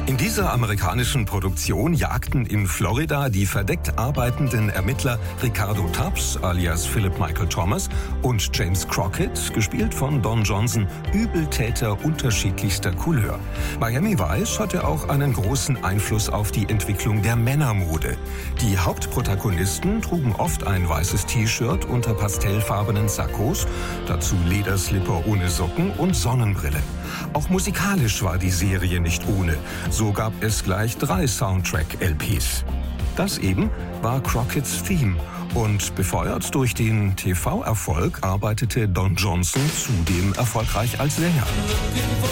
In dieser amerikanischen Produktion jagten in Florida die verdeckt arbeitenden Ermittler Ricardo Tubbs alias Philip Michael Thomas und James Crockett, gespielt von Don Johnson, Übeltäter unterschiedlichster Couleur. Miami Vice hatte auch einen großen Einfluss auf die Entwicklung der Männermode. Die Hauptprotagonisten trugen oft ein weißes T-Shirt unter pastellfarbenen Sakkos, dazu Lederslipper ohne Socken und Sonnenbrillen. Auch musikalisch war die Serie nicht ohne. So gab es gleich 3 Soundtrack-LPs. Das eben war Crocketts Theme. Und befeuert durch den TV-Erfolg arbeitete Don Johnson zudem erfolgreich als Sänger.